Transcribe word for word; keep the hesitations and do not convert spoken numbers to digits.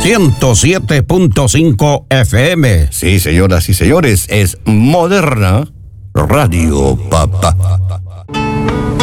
ciento siete punto cinco F M. Sí, señoras y señores, es Moderna Radio, papá.